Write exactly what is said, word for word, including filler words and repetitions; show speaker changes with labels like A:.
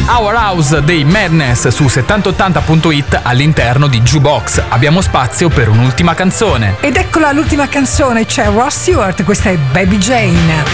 A: Our House dei Madness su settanta ottanta punto it all'interno di Jukebox. Abbiamo spazio per un'ultima canzone.
B: Ed eccola l'ultima canzone, c'è Ross Stewart, questa è Baby Jane.